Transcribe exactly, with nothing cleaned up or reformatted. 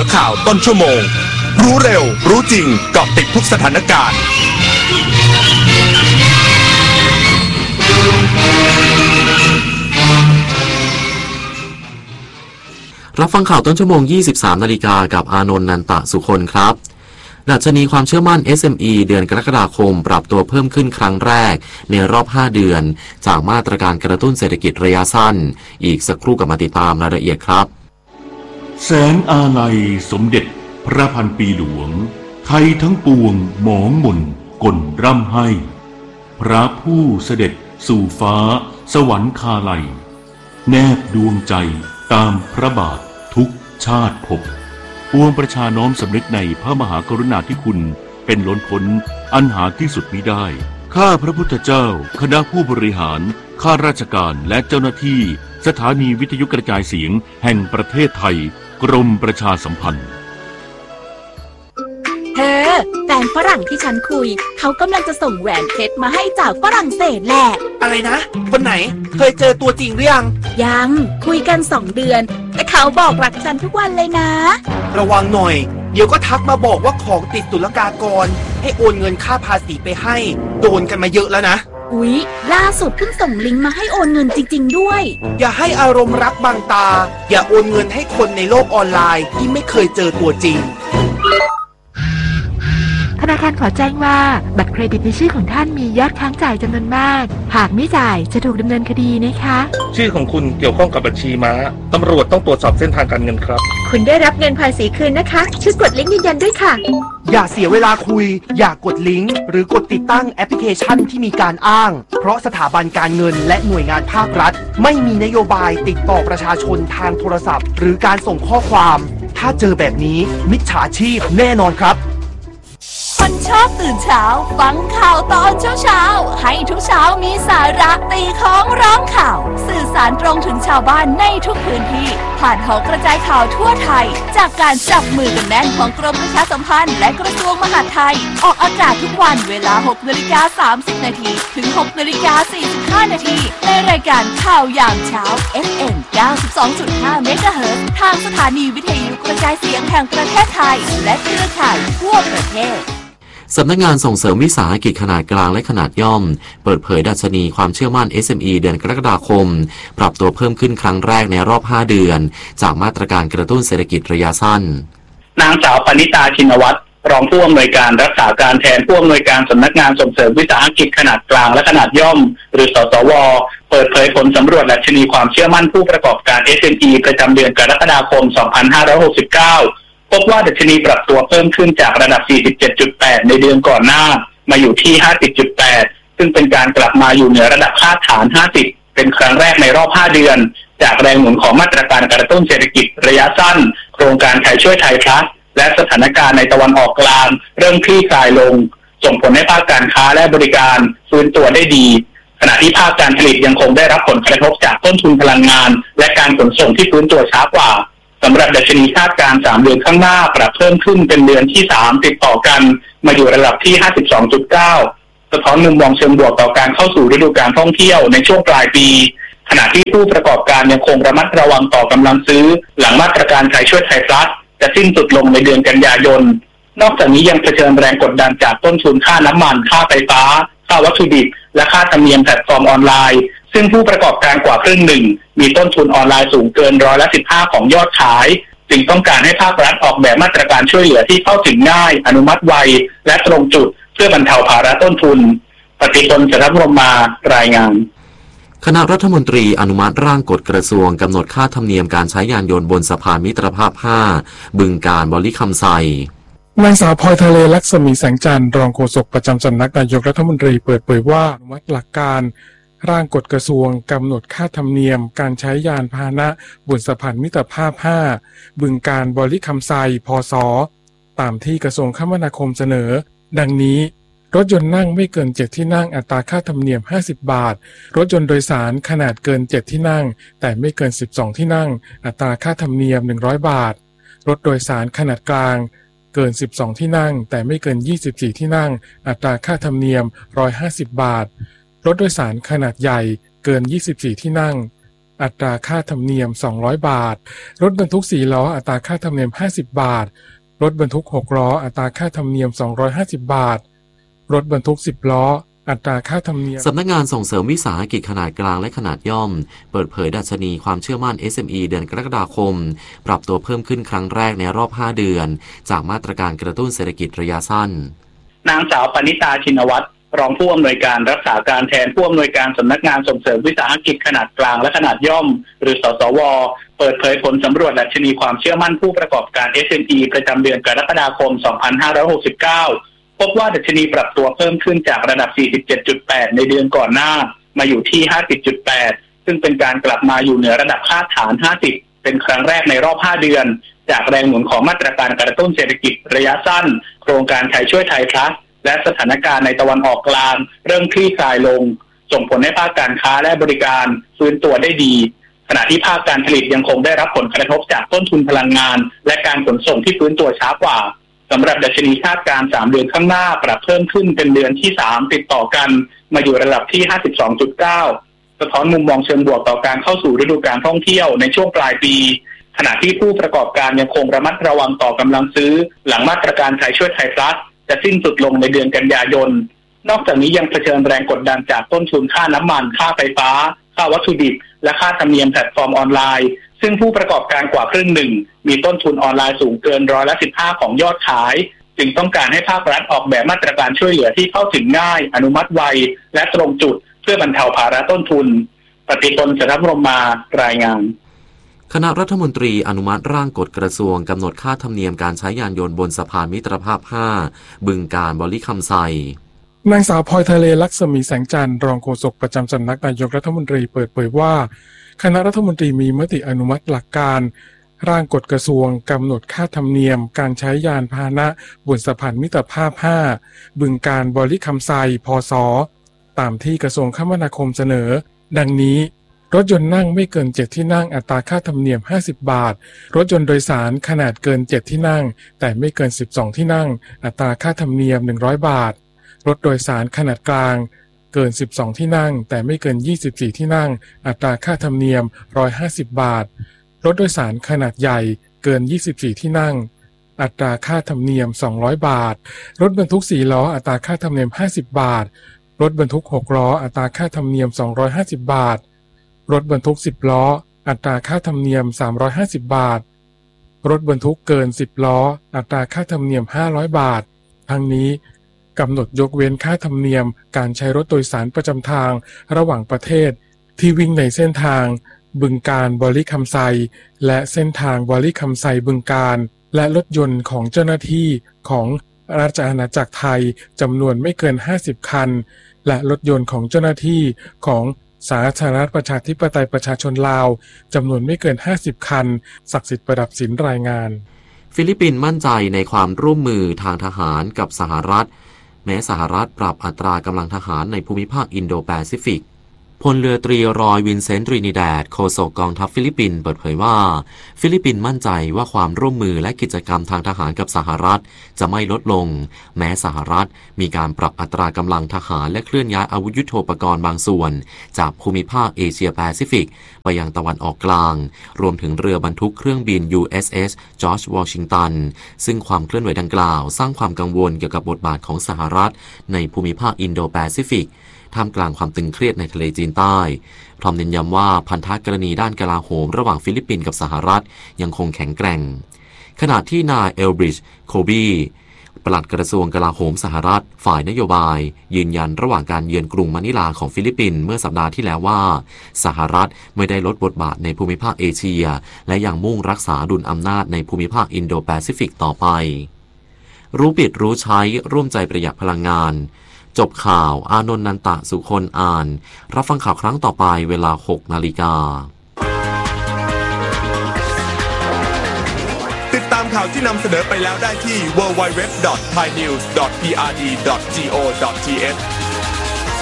ข่าวต้นชั่วโมงรู้เร็วรู้จริงเกาะติดทุกสถานการณ์รับฟังข่าวต้นชั่วโมง ยี่สิบสาม นาฬิกากับอานนท์ นันตะสุคนครับดัชนีความเชื่อมั่น เอส เอ็ม อี เดือนกรกฎาคมปรับตัวเพิ่มขึ้นครั้งแรกในรอบห้าเดือนจากมาตรการกระตุ้นเศรษฐกิจระยะสั้นอีกสักครู่กับมาติดตามรายละเอียดครับแสนอาลัยสมเด็จพระพันปีหลวงไทยทั้งปวงหมองหม่นกลร่ำให้พระผู้เสด็จสู่ฟ้าสวรรคาลัยแนบดวงใจตามพระบาททุกชาติภพปวงประชาน้อมสำนึกในพระมหากรุณาธิคุณเป็นล้นพ้นอันหาที่สุดมิได้ข้าพระพุทธเจ้าคณะผู้บริหารข้าราชการและเจ้าหน้าที่สถานีวิทยุกระจายเสียงแห่งประเทศไทยกรมประชาสัมพันธ์เธอแฟนฝรั่งที่ฉันคุยเขากำลังจะส่งแหวนเพชรมาให้จากฝรั่งเศสแหละอะไรนะคนไหนเคยเจอตัวจริงหรือยังยังคุยกันสองเดือนแต่เขาบอกรักฉันทุกวันเลยนะระวังหน่อยเดี๋ยวก็ทักมาบอกว่าของติดศุลกากรให้โอนเงินค่าภาษีไปให้โดนกันมาเยอะแล้วนะอุ๊ยล่าสุดเพิ่งส่งลิงก์มาให้โอนเงินจริงๆด้วยอย่าให้อารมณ์รักบังตาอย่าโอนเงินให้คนในโลกออนไลน์ที่ไม่เคยเจอตัวจริงธนาคารขอแจ้งว่าบัตรเครดิตในชื่อของท่านมียอดค้างจ่ายจำนวนมากหากไม่จ่ายจะถูกดำเนินคดีนะคะชื่อของคุณเกี่ยวข้องกับบัญชีม้าตำรวจต้องตรวจสอบเส้นทางการเงินครับคุณได้รับเงินภาษีคืนนะคะช่วยกดลิงก์ยืนยันด้วยค่ะอย่าเสียเวลาคุยอย่ากดลิงก์หรือกดติดตั้งแอปพลิเคชันที่มีการอ้างเพราะสถาบันการเงินและหน่วยงานภาครัฐไม่มีนโยบายติดต่อประชาชนทางโทรศัพท์หรือการส่งข้อความถ้าเจอแบบนี้มิจฉาชีพแน่นอนครับคนชอบตื่นเช้าฟังข่าวตอนเช้าเช้าให้ทุกเช้ามีสาระตีของร้องข่าวสื่อสารตรงถึงชาวบ้านในทุกพื้นที่ผ่านหอกระจายข่าวทั่วไทยจากการจับมือกันแน่นของกรมประชาสัมพันธ์และกระทรวงมหาดไทยออกอากาศทุกวันเวลา หกนาฬิกาสามสิบ นาทีถึง หกนาฬิกาสี่สิบห้า นาทีในรายการข่าวยามเช้า เอฟ เอ็ม เก้าสิบสองจุดห้า เมกะเฮิรตซ์ทางสถานีวิทยุกระจายเสียงแห่งประเทศไทยและเครือข่ายทั่วประเทศสำนักงานส่งเสริมวิสาหกิจขนาดกลางและขนาดย่อมเปิดเผยดัชนีความเชื่อมั่น เอส เอ็ม อี เดือนกรกฎาคมปรับตัวเพิ่มขึ้นครั้งแรกในรอบห้าเดือนจากมาตรการกระตุ้นเศรษฐกิจระยะสั้นนางสาวปณิตาชินวัตรรองผู้อำนวยการรักษาการแทนผู้อำนวยการสำนักงานส่งเสริมวิสาหกิจขนาดกลางและขนาดย่อมหรือสสวเปิดเผยผลสำรวจดัชนีความเชื่อมั่นผู้ประกอบการ เอส เอ็ม อี ประจำเดือนกรกฎาคม สองพันห้าร้อยหกสิบเก้าพบว่าดัชนีปรับตัวเพิ่มขึ้นจากระดับ สี่สิบเจ็ดจุดแปด ในเดือนก่อนหน้ามาอยู่ที่ ห้าสิบจุดแปด ซึ่งเป็นการกลับมาอยู่เหนือระดับคาดฐาน ห้าสิบ เป็นครั้งแรกในรอบ ห้า เดือนจากแรงหนุนของมาตรการกระตุ้นเศรษฐกิจระยะสั้นโครงการไทยช่วยไทยพลัสและสถานการณ์ในตะวันออกกลางเริ่มคลี่คลายลงส่งผลให้ภาคการค้าและบริการฟื้นตัวได้ดีขณะที่ภาคการผลิตยังคงได้รับผลกระทบจากต้นทุนพลังงานและการขนส่งที่ฟื้นตัวช้ากว่าสำหรับดัชนีคาดการณ์สามเดือนข้างหน้าปรับเพิ่มขึ้นเป็นเดือนที่สามติดต่อกันมาอยู่ระดับที่ ห้าสิบสองจุดเก้า สะท้อนมุมมองเชิงบวกต่อการเข้าสู่ฤดูกาลท่องเที่ยวในช่วงปลายปีขณะที่ผู้ประกอบการยังคงระมัดระวังต่อกำลังซื้อหลังมาตรการไทยช่วยไทยพลัสจะสิ้นสุดลงในเดือนกันยายนนอกจากนี้ยังเผชิญแรงกดดันจากต้นทุนค่าน้ำมันค่าไฟฟ้าค่าวัตถุดิบและค่าธรรมเนียมแพลตฟอร์มออนไลน์ซึ่งผู้ประกอบการกว่าครึ่งหนึ่งมีต้นทุนออนไลน์สูงเกินร้อยละสิบห้าของยอดขายจึงต้องการให้ภาครัฐออกแบบมาตรการช่วยเหลือที่เข้าถึงง่ายอนุมัติไวและตรงจุดเพื่อบรรเทาภาระต้นทุนปฏิพล จันทพรหมมารายงานคณะรัฐมนตรีอนุมัติร่างกฎกระทรวงกำหนดค่าธรรมเนียมการใช้ยานยนต์บนสะพานมิตรภาพห้าบึงกาฬบริคำไซนางสาวพลอยทะเลลักษมีแสงจันทร์รองโฆษกประจำสำนักนายกรัฐมนตรีเปิดเผยว่าอนุมัติหลักการร่างกฎกระทรวงกำหนดค่าธรรมเนียมการใช้ยานพาหนะบนสะพานมิตรภาพห้าบึงกาฬบริคำไซพศตามที่กระทรวงคมนาคมเสนอดังนี้รถยนต์นั่งไม่เกินเจ็ดที่นั่งอัตราค่าธรรมเนียมห้าสิบบาทรถยนต์โดยสารขนาดเกินเจ็ดที่นั่งแต่ไม่เกินสิบสองที่นั่งอัตราค่าธรรมเนียมหนึ่งร้อยบาทรถโดยสารขนาดกลางเกินสิบสองที่นั่งแต่ไม่เกินยี่สิบสี่ที่นั่งอัตราค่าธรรมเนียมหนึ่งร้อยห้าสิบบาทรถโดยสารขนาดใหญ่เกินยี่สิบสี่ที่นั่งอัตราค่าธรรมเนียมสองร้อยบาทรถบรรทุกสี่ล้ออัตราค่าธรรมเนียมห้าสิบบาทรถบรรทุกหกล้ออัตราค่าธรรมเนียมสองร้อยห้าสิบบาทรถบรรทุกสิบล้ออัตราค่าธรรมเนียมสำนักงานส่งเสริมวิสาหกิจขนาดกลางและขนาดย่อมเปิดเผยดัชนีความเชื่อมั่น เอส เอ็ม อี เดือนกรกฎาคมปรับตัวเพิ่มขึ้นครั้งแรกในรอบห้าเดือนจากมาตรการกระตุ้นเศรษฐกิจระยะสั้นนางสาวปณิตาชินวัตรรองผู้อำนวยการรักษาการแทนผู้อำนวยการสำนักงานส่งเสริมวิสาหกิจขนาดกลางและขนาดย่อมหรือสสวเปิดเผยผลสำรวจดัชนีความเชื่อมั่นผู้ประกอบการ เอส เอ็ม อี ประจำเดือนกรกฎาคม สองพันห้าร้อยหกสิบเก้า พบว่าดัชนีปรับตัวเพิ่มขึ้นจากระดับ สี่สิบเจ็ดจุดแปด ในเดือนก่อนหน้ามาอยู่ที่ ห้าสิบจุดแปด ซึ่งเป็นการกลับมาอยู่เหนือระดับคาดฐาน ห้าสิบ เป็นครั้งแรกในรอบ ห้า เดือนจากแรงหนุนของมาตรการกระตุ้นเศรษฐกิจระยะสั้นโครงการไทยช่วยไทยพลัสและสถานการณ์ในตะวันออกกลางเริ่มคลี่คลายลงส่งผลให้ภาคการค้าและบริการฟื้นตัวได้ดีขณะที่ภาคการผลิตยังคงได้รับผลกระทบจากต้นทุนพลังงานและการขนส่งที่ฟื้นตัวช้ากว่าสำหรับดัชนีคาดการณ์สามเดือนข้างหน้าปรับเพิ่มขึ้นเป็นเดือนที่สามติดต่อกันมาอยู่ระดับที่ ห้าสิบสองจุดเก้า สะท้อนมุมมองเชิงบวกต่อการเข้าสู่ฤดูกาลท่องเที่ยวในช่วงปลายปีขณะที่ผู้ประกอบการยังคงระมัดระวังต่อกำลังซื้อหลังมาตรการไทยช่วยไทยพลัสจะสิ้นสุดลงในเดือนกันยายนนอกจากนี้ยังเผชิญแรงกดดันจากต้นทุนค่าน้ำมันค่าไฟฟ้าค่าวัตถุดิบและค่าธรรมเนียมแพลตฟอร์มออนไลน์ซึ่งผู้ประกอบการกว่าครึ่งหนึ่งมีต้นทุนออนไลน์สูงเกินร้อยละสิบห้าของยอดขายจึงต้องการให้ภาครัฐออกแบบมาตรการช่วยเหลือที่เข้าถึงง่ายอนุมัติไวและตรงจุดเพื่อบรรเทาภาระต้นทุนปฏิพล สัทธพรหมารายงานคณะรัฐมนตรีอนุมัติร่างกฎกระทรวงกำหนดค่าธรรมเนียมการใช้ยานยนต์บนสะพานมิตรภาพห้าบึงกาฬบริคำไซนางสาวพลอยทะเลลักษมีแสงจันทร์รองโฆษกประจำสำนักนายกรัฐมนตรีเปิดเผยว่าคณะรัฐมนตรีมีมติอนุมัติหลักการร่างกฎกระทรวงกำหนดค่าธรรมเนียมการใช้ยานพาหนะบนสะพานมิตรภาพห้าบึงกาฬบริคำไซพศตามที่กระทรวงคมนาคมเสนอดังนี้รถยนต์นั่งไม่เกินเจ็ดที่นั่งอัตราค่าธรรมเนียมห้าสิบบาทรถยนต์โดยสารขนาดเกินเจ็ดที่นั่งแต่ไม่เกินสิบสองที่นั่งอัตราค่าธรรมเนียมหนึ่งร้อยบาทรถโดยสารขนาดกลางเกินสิบสองที่นั่งแต่ไม่เกินยี่สิบสี่ที่นั่งอัตราค่าธรรมเนียมหนึ่งร้อยห้าสิบบาทรถโดยสารขนาดใหญ่เกินยี่สิบสี่ที่นั่งอัตราค่าธรรมเนียมสองร้อยบาทรถบรรทุกสี่ล้ออัตราค่าธรรมเนียมห้าสิบบาทรถบรรทุกหกล้ออัตราค่าธรรมเนียมสองร้อยห้าสิบบาทรถบรรทุกสิบล้ออัตราค่าธรรมเนียมสามร้อยห้าสิบบาทรถบรรทุกเกินสิบล้ออัตราค่าธรรมเนียมห้าร้อยบาททั้งนี้กำหนดยกเว้นค่าธรรมเนียมการใช้รถโดยสารประจำทางระหว่างประเทศที่วิ่งในเส้นทางบึงกาฬบริคำไซและเส้นทางบริคำไซบึงกาฬและรถยนต์ของเจ้าหน้าที่ของราชอาณาจักรไทยจำนวนไม่เกินห้าสิบคันและรถยนต์ของเจ้าหน้าที่ของสาธารณรัฐประชาธิปไตยประชาชนลาวจำนวนไม่เกินห้าสิบคันศักดิ์สิทธิ์ประดับศิลป์รายงานฟิลิปปินส์มั่นใจในความร่วมมือทางทหารกับสหรัฐแม้สหรัฐปรับอัตรากำลังทหารในภูมิภาคอินโดแปซิฟิกพลเรือตรีรอยวินเซนต์ ตรินิแดดโฆษกกองทัพฟิลิปปินส์เปิดเผยว่าฟิลิปปินส์มั่นใจว่าความร่วมมือและกิจกรรมทางทหารกับสหรัฐจะไม่ลดลงแม้สหรัฐมีการปรับอัตรากำลังทหารและเคลื่อนย้ายอาวุธยุทโธปกรณ์บางส่วนจากภูมิภาคเอเชียแปซิฟิกไปยังตะวันออกกลางรวมถึงเรือบรรทุกเครื่องบิน ยู เอส เอส จอร์จวอชิงตันซึ่งความเคลื่อนไหวดังกล่าวสร้างความกังวลเกี่ยวกับบทบาทของสหรัฐในภูมิภาคอินโดแปซิฟิกท่ามกลางความตึงเครียดในทะเลจีนใต้พร้อมเน้นย้ำว่าพันธกรณีด้านกลาโหมระหว่างฟิลิปปินส์กับสหรัฐยังคงแข็งแกร่งขณะที่นายเอลบริดจ์โคบีปลัดกระทรวงกลาโหมสหรัฐฝ่ายนโยบายยืนยันระหว่างการเยือนกรุงมะนิลาของฟิลิปปินส์เมื่อสัปดาห์ที่แล้วว่าสหรัฐไม่ได้ลดบทบาทในภูมิภาคเอเชียและยังมุ่งรักษาดุลอำนาจในภูมิภาคอินโดแปซิฟิกต่อไปรู้ปิดรู้ใช้ร่วมใจประหยัดพลังงานจบข่าวอานนท์นันตะสุคนอ่านรับฟังข่าวครั้งต่อไปเวลา หกนาฬิกาติดตามข่าวที่นำเสนอไปแล้วได้ที่ ดับเบิลยู ดับเบิลยู ดับเบิลยู ดอท ไทยนิวส์ ดอท พี อาร์ ดี ดอท จี โอ ดอท ที เอช